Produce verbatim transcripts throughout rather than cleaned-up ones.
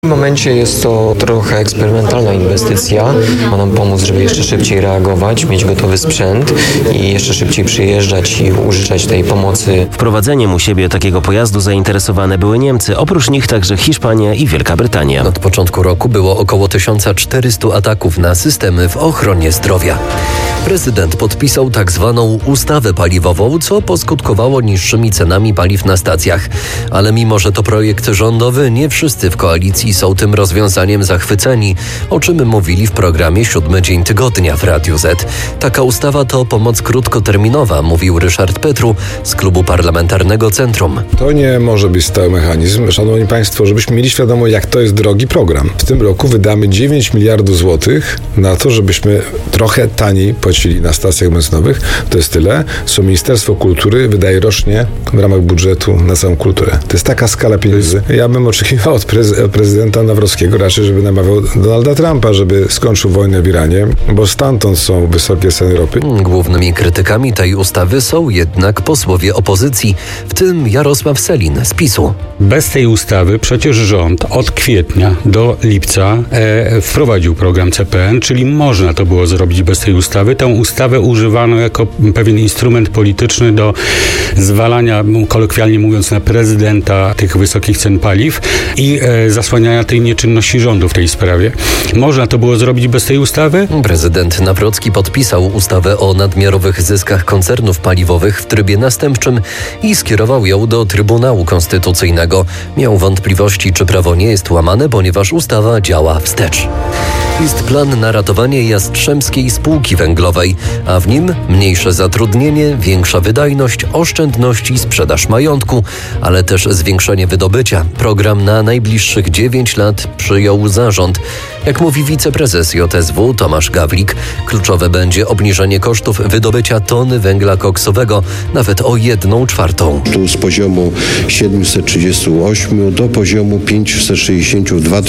W tym momencie jest to trochę eksperymentalna inwestycja. Ma nam pomóc, żeby jeszcze szybciej reagować, mieć gotowy sprzęt i jeszcze szybciej przyjeżdżać i użyczać tej pomocy. Wprowadzeniem u siebie takiego pojazdu zainteresowane były Niemcy, oprócz nich także Hiszpania i Wielka Brytania. Od początku roku było około tysiąc czterysta ataków na systemy w ochronie zdrowia. Prezydent podpisał tak zwaną ustawę paliwową, co poskutkowało niższymi cenami paliw na stacjach. Ale mimo, że to projekt rządowy, nie wszyscy w koalicji są tym rozwiązaniem zachwyceni, o czym mówili w programie Siódmy Dzień Tygodnia w Radiu Z. Taka ustawa to pomoc krótkoterminowa, mówił Ryszard Petru z Klubu Parlamentarnego Centrum. To nie może być stały mechanizm. Szanowni Państwo, żebyśmy mieli świadomość, jak to jest drogi program. W tym roku wydamy dziewięć miliardów złotych na to, żebyśmy trochę taniej płacili na stacjach benzynowych. To jest tyle, co Ministerstwo Kultury wydaje rocznie w ramach budżetu na całą kulturę. To jest taka skala pieniędzy. Ja bym oczekiwał od prez- prezydenta Nawrockiego raczej, żeby namawiał Donalda Trumpa, żeby skończył wojnę w Iranie, bo stamtąd są wysokie ceny ropy. Głównymi krytykami tej ustawy są jednak posłowie opozycji, w tym Jarosław Sellin z PiSu. Bez tej ustawy przecież rząd od kwietnia do lipca e, wprowadził program C P N, czyli można to było zrobić bez tej ustawy. Tę ustawę używano jako pewien instrument polityczny do zwalania, kolokwialnie mówiąc, na prezydenta tych wysokich cen paliw i e, zasłaniania tej nieczynności rządu w tej sprawie. Można to było zrobić bez tej ustawy? Prezydent Nawrocki podpisał ustawę o nadmiarowych zyskach koncernów paliwowych w trybie następczym i skierował ją do Trybunału Konstytucyjnego. Miał wątpliwości, czy prawo nie jest łamane, ponieważ ustawa działa wstecz. Jest plan na ratowanie Jastrzębskiej Spółki Węglowej, a w nim mniejsze zatrudnienie, większa wydajność, oszczędności, sprzedaż majątku, ale też zwiększenie wydobycia. Program na najbliższych dziewięć lat przyjął zarząd. Jak mówi wiceprezes J S W Tomasz Gawlik, kluczowe będzie obniżenie kosztów wydobycia tony węgla koksowego nawet o jedną czwartą. Tu z poziomu siedemset trzydzieści osiem do poziomu pięćset sześćdziesiąt w dwa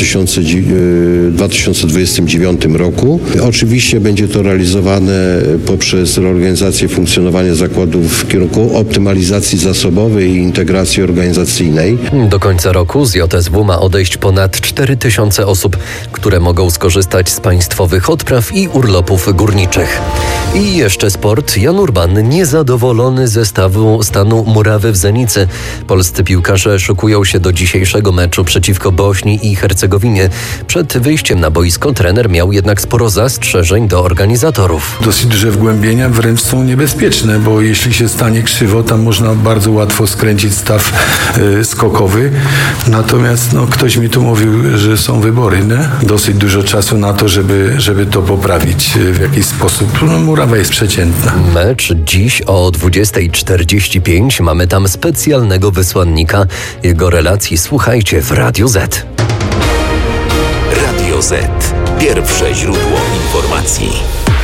tysiące dwudziestym dziewiątym roku. Oczywiście będzie to realizowane poprzez reorganizację funkcjonowania zakładów w kierunku optymalizacji zasobowej i integracji organizacyjnej. Do końca roku z J S W ma odejść ponad cztery tysiące osób, które mogą skorzystać z państwowych odpraw i urlopów górniczych. I jeszcze sport. Jan Urban niezadowolony ze stawu stanu murawy w Zenicy. Polscy piłkarze szykują się do dzisiejszego meczu przeciwko Bośni i Hercegowinie. Przed wyjściem na boisko trener miał jednak sporo zastrzeżeń do organizatorów. Dosyć duże wgłębienia wręcz są niebezpieczne, bo jeśli się stanie krzywo, tam można bardzo łatwo skręcić staw y, skokowy. Natomiast no, ktoś mi tu mówił, że są wybory, nie? Dosyć dużo czasu na to, żeby, żeby to poprawić w jakiś sposób. No, murawa jest przeciętna. Mecz dziś o dwudziesta czterdzieści pięć. Mamy tam specjalnego wysłannika. Jego relacji słuchajcie w Radiu Z. Radio Z. Pierwsze źródło informacji.